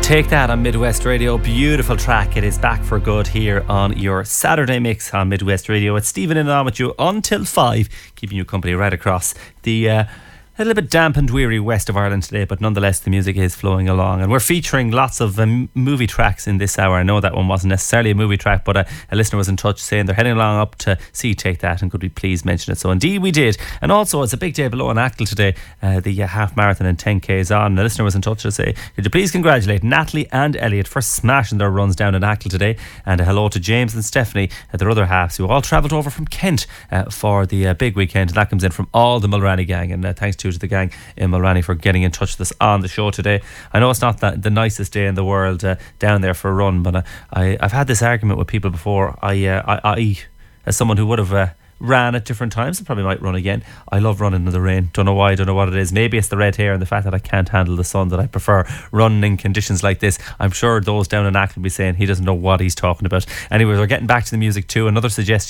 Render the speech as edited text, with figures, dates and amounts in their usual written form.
Take that on Midwest Radio. Beautiful track. It is back for good here on your Saturday mix on Midwest Radio. It's Stephen in on with you until 5, keeping you company right across the a little bit damp and weary west of Ireland today, but nonetheless the music is flowing along, and we're featuring lots of movie tracks in this hour. I know that one wasn't necessarily a movie track, but a listener was in touch saying they're heading along up to see Take That, and could we please mention it? So indeed we did. And also it's a big day below in Achill today. The half marathon and 10k is on. The listener was in touch to say, could you please congratulate Natalie and Elliot for smashing their runs down in Achill today, and a hello to James and Stephanie, their other halves, who all travelled over from Kent for the big weekend. And that comes in from all the Mulranny gang, and thanks to the gang in Mulranny for getting in touch with us on the show today. I know it's not the nicest day in the world down there for a run, but I've had this argument with people before. I as someone who would have ran at different times and probably might run again, I love running in the rain. Don't know why, don't know what it is. Maybe it's the red hair and the fact that I can't handle the sun that I prefer running in conditions like this. I'm sure those down in Achill will be saying he doesn't know what he's talking about. Anyway, we're getting back to the music too. Another suggestion